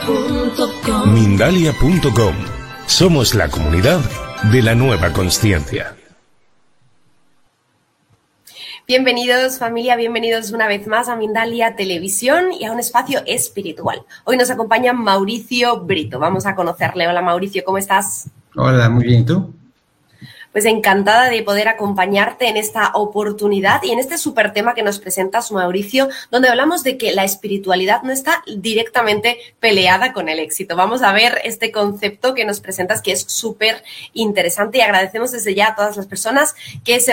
Mindalia.com. Somos la comunidad de la nueva consciencia. Bienvenidos familia, bienvenidos una vez más a Mindalia Televisión y a un espacio espiritual. Hoy nos acompaña Mauricio Brito, vamos a conocerle. Hola Mauricio, ¿cómo estás? Hola, muy bien, ¿y tú? Pues encantada de poder acompañarte en esta oportunidad y en este súper tema que nos presentas, Mauricio, donde hablamos de que la espiritualidad no está directamente peleada con el éxito. Vamos a ver este concepto que nos presentas, que es súper interesante, y agradecemos desde ya a todas las personas que se